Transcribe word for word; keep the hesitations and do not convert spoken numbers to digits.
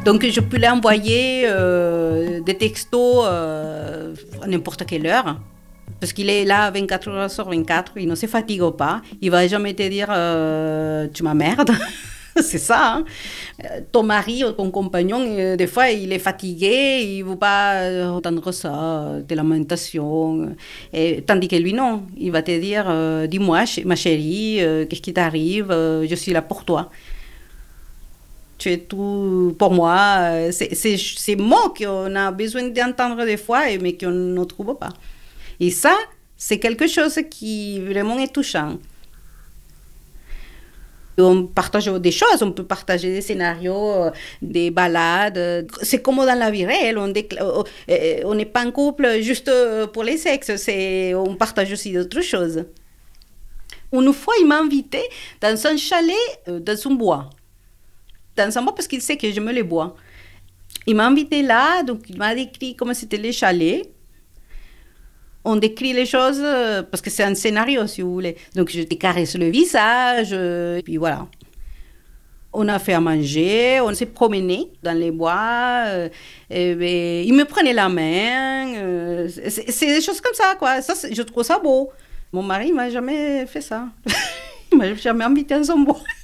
Donc, je peux lui envoyer euh, des textos euh, à n'importe quelle heure. Parce qu'il est là vingt-quatre heures sur vingt-quatre, il ne se fatigue pas. Il ne va jamais te dire euh, tu m'emmerdes. C'est ça. Hein. Ton mari ou ton compagnon, euh, des fois, il est fatigué, il ne veut pas entendre ça, des lamentations. Et, tandis que lui, non. Il va te dire euh, dis-moi, ma chérie, euh, qu'est-ce qui t'arrive, euh, je suis là pour toi. Tu es tout pour moi. C'est, c'est, c'est mots qu'on a besoin d'entendre des fois, mais qu'on ne trouve pas. Et ça, c'est quelque chose qui vraiment est touchant. On partage des choses, on peut partager des scénarios, des balades. C'est comme dans la vie réelle, on décla- on n'est pas en couple juste pour les sexes, c'est, on partage aussi d'autres choses. Une fois, il m'a invité dans un chalet, dans un bois. Dans un bois parce qu'il sait que j'aime les bois. Il m'a invité là, donc il m'a décrit comment c'était les chalets. On décrit les choses parce que c'est un scénario, si vous voulez. Donc, je te caresse le visage, et puis voilà. On a fait à manger, on s'est promené dans les bois, et, et, il me prenait la main. C'est, c'est des choses comme ça, quoi. Ça, je trouve ça beau. Mon mari ne m'a jamais fait ça. Il ne m'a jamais invité dans son bois.